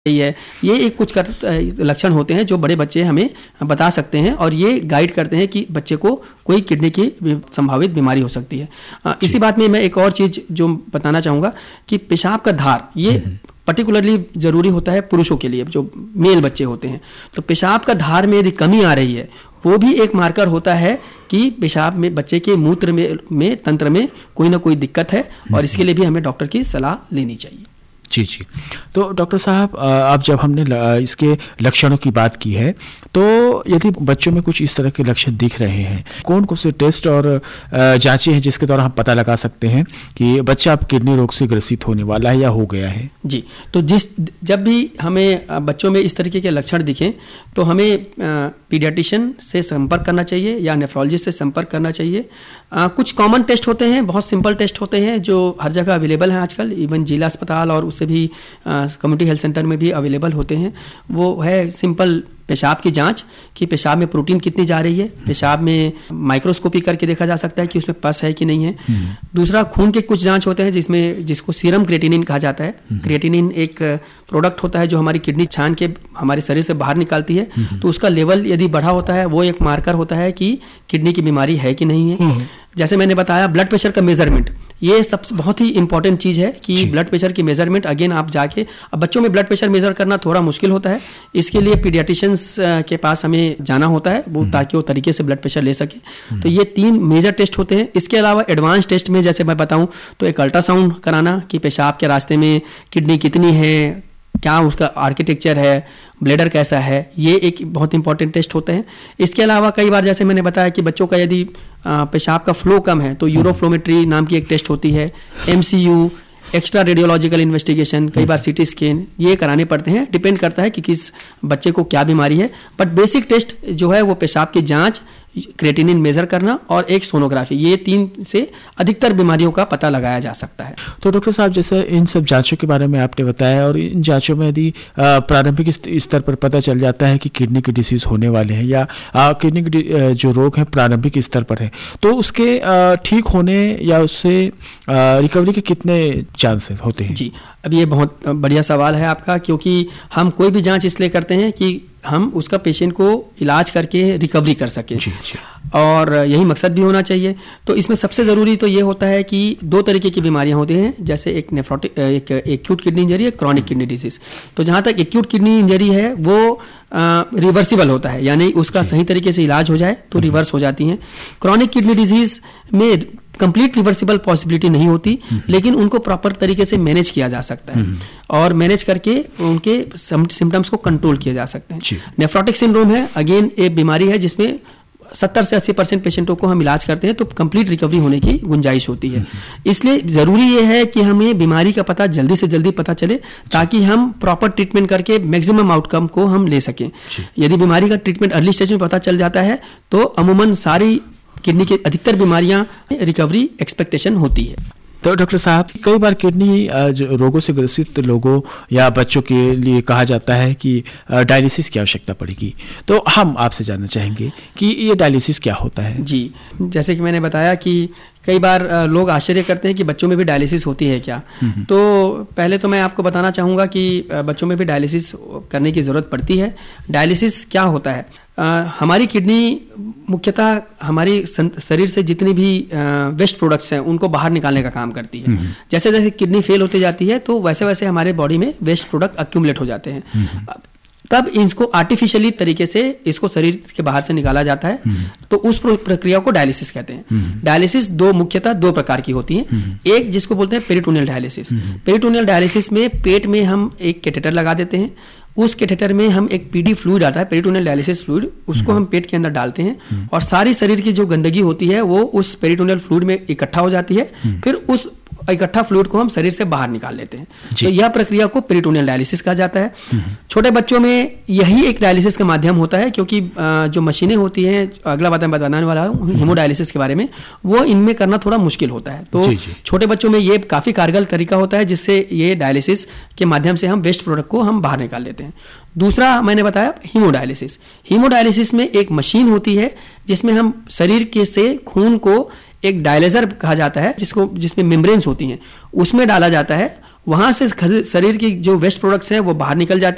है। ये एक कुछ लक्षण होते हैं जो बड़े बच्चे हमें बता सकते हैं और ये गाइड करते हैं कि बच्चे को कोई किडनी की संभावित बीमारी हो सकती है। इसी बात में मैं एक और चीज़ जो बताना चाहूँगा कि पेशाब का धार ये पर्टिकुलरली ज़रूरी होता है पुरुषों के लिए, जो मेल बच्चे होते हैं। तो पेशाब का धार में यदि कमी आ रही है वो भी एक मार्कर होता है कि पेशाब में बच्चे के मूत्र में तंत्र में कोई ना कोई दिक्कत है और इसके लिए भी हमें डॉक्टर की सलाह लेनी चाहिए। जी। तो डॉक्टर साहब, अब जब हमने इसके लक्षणों की बात की है, तो यदि बच्चों में कुछ इस तरह के लक्षण दिख रहे हैं, कौन कौन से टेस्ट और जांचें हैं जिसके द्वारा हम पता लगा सकते हैं कि बच्चा अब किडनी रोग से ग्रसित होने वाला है या हो गया है? जी, तो जब भी हमें बच्चों में इस तरीके के लक्षण दिखें तो हमें पीडियाट्रिशियन से संपर्क करना चाहिए या नेफ्रोलॉजिस्ट से संपर्क करना चाहिए। कुछ कॉमन टेस्ट होते हैं, बहुत सिंपल टेस्ट होते हैं जो हर जगह अवेलेबल हैं आजकल, इवन जिला अस्पताल और उससे भी कम्युनिटी हेल्थ सेंटर में भी अवेलेबल होते हैं। वो है सिंपल पेशाब की जांच कि पेशाब में प्रोटीन कितनी जा रही है। पेशाब में माइक्रोस्कोपी करके देखा जा सकता है कि उसमें पस है कि नहीं है। दूसरा, खून के कुछ जांच होते हैं जिसको सीरम क्रिएटिनिन कहा जाता है। क्रिएटिनिन एक प्रोडक्ट होता है जो हमारी किडनी छान के हमारे शरीर से बाहर निकालती है, तो उसका लेवल यदि बढ़ा होता है वो एक मार्कर होता है कि किडनी की बीमारी है कि नहीं है। जैसे मैंने बताया, ब्लड प्रेशर का मेजरमेंट ये सबसे बहुत ही इंपॉर्टेंट चीज़ है कि ब्लड प्रेशर की मेजरमेंट अगेन आप जाके, अब बच्चों में ब्लड प्रेशर मेजर करना थोड़ा मुश्किल होता है, इसके लिए पीडियाट्रिशियंस के पास हमें जाना होता है वो ताकि वो तरीके से ब्लड प्रेशर ले सके। तो ये 3 मेजर टेस्ट होते हैं। इसके अलावा एडवांस टेस्ट में जैसे मैं बताऊं तो एक अल्ट्रासाउंड कराना कि पेशाब के रास्ते में किडनी कितनी है, क्या उसका आर्किटेक्चर है, ब्लेडर कैसा है, ये एक बहुत इंपॉर्टेंट टेस्ट होते हैं। इसके अलावा कई बार जैसे मैंने बताया कि बच्चों का यदि पेशाब का फ्लो कम है तो यूरोफ्लोमेट्री नाम की एक टेस्ट होती है, MCU, एक्स्ट्रा रेडियोलॉजिकल इन्वेस्टिगेशन, कई बार CT स्कैन, ये कराने पड़ते हैं। डिपेंड करता है कि किस बच्चे को क्या बीमारी है, बट बेसिक टेस्ट जो है वो पेशाब की जांच, क्रिएटिनिन मेजर करना और एक सोनोग्राफी, ये 3 से अधिकतर बीमारियों का पता लगाया जा सकता है। तो डॉक्टर साहब, जैसे इन सब जांचों के बारे में आपने बताया और इन जांचों में यदि प्रारंभिक स्तर पर पता चल जाता है कि किडनी की डिसीज होने वाले हैं या किडनी की जो रोग है प्रारंभिक स्तर पर है, तो उसके ठीक होने या उससे रिकवरी के कितने चांसेस होते हैं? जी, अब ये बहुत बढ़िया सवाल है आपका, क्योंकि हम कोई भी जांच इसलिए करते हैं कि हम उसका पेशेंट को इलाज करके रिकवरी कर सकें। जी। और यही मकसद भी होना चाहिए। तो इसमें सबसे ज़रूरी तो ये होता है कि 2 तरीके की बीमारियां होती हैं, जैसे एक एक्यूट किडनी इंजरी, एक क्रॉनिक किडनी डिजीज। तो जहाँ तक एक्यूट किडनी इंजरी है वो रिवर्सिबल होता है, यानी उसका सही तरीके से इलाज हो जाए तो रिवर्स हो जाती हैं। क्रॉनिक किडनी डिजीज में कंप्लीट रिवर्सिबल पॉसिबिलिटी नहीं होती, लेकिन उनको प्रॉपर तरीके से मैनेज किया जा सकता है और मैनेज करके उनके सिम्टम्स को कंट्रोल किया जा सकते हैं। नेफ्रोटिक सिंड्रोम है, अगेन एक बीमारी है जिसमें 70 से 80% पेशेंटों को हम इलाज करते हैं तो कंप्लीट रिकवरी होने की गुंजाइश होती है। इसलिए ज़रूरी ये है कि हमें बीमारी का पता जल्दी से जल्दी पता चले ताकि हम प्रॉपर ट्रीटमेंट करके मैक्सिमम आउटकम को हम ले सकें। यदि बीमारी का ट्रीटमेंट अर्ली स्टेज में पता चल जाता है तो अमूमन सारी किडनी की अधिकतर बीमारियां रिकवरी एक्सपेक्टेशन होती है। तो डॉक्टर साहब, कई बार किडनी रोगों से ग्रसित लोगों या बच्चों के लिए कहा जाता है कि डायलिसिस की आवश्यकता पड़ेगी, तो हम आपसे जानना चाहेंगे कि ये डायलिसिस क्या होता है? जी, जैसे कि मैंने बताया कि कई बार लोग आश्चर्य करते हैं कि बच्चों में भी डायलिसिस होती है क्या। तो पहले तो मैं आपको बताना चाहूँगा कि बच्चों में भी डायलिसिस करने की ज़रूरत पड़ती है। डायलिसिस क्या होता है? हमारी किडनी मुख्यतः हमारी शरीर से जितनी भी वेस्ट प्रोडक्ट्स हैं उनको बाहर निकालने का काम करती है। जैसे जैसे किडनी फेल होती जाती है तो वैसे वैसे हमारे बॉडी में वेस्ट प्रोडक्ट अक्यूमुलेट हो जाते हैं, तब इसको आर्टिफिशियली तरीके से इसको शरीर के बाहर से निकाला जाता है। तो उस प्रक्रिया को डायलिसिस कहते हैं। डायलिसिस मुख्यतः 2 प्रकार की होती है। एक जिसको बोलते हैं पेरिटोनियल डायलिसिस। पेरिटोनियल डायलिसिस में पेट में हम एक कैथेटर लगा देते हैं, उस कैथेटर में हम एक PD फ्लूइड आता है, पेरिटोनियल डायलिसिस फ्लूइड, उसको हम पेट के अंदर डालते हैं और सारी शरीर की जो गंदगी होती है वो उस पेरिटोनियल फ्लूइड में इकट्ठा हो जाती है, फिर उस इकट्ठा फ्लूइड को हम शरीर से बाहर निकाल लेते हैं। तो यह प्रक्रिया को पेरिटोनियल डायलिसिस कहा जाता है। छोटे बच्चों में यही एक डायलिसिस का माध्यम होता है, क्योंकि जो मशीनें होती हैं, अगला बात मैं बताने वाला हूँ हीमोडायलिसिस के बारे में, वो इनमें करना थोड़ा मुश्किल होता है। तो छोटे बच्चों में ये काफ़ी कारगर तरीका होता है जिससे ये डायलिसिस के माध्यम से हम वेस्ट प्रोडक्ट को हम बाहर निकाल लेते हैं। दूसरा मैंने बताया हीमोडायलिसिस। हीमोडायलिसिस में एक मशीन होती है जिसमें हम शरीर के से खून को एक डायलिजर कहा जाता है जिसमें मेम्ब्रेन्स होती हैं उसमें डाला जाता है, वहां से शरीर की जो वेस्ट प्रोडक्ट्स हैं वो बाहर निकल जाती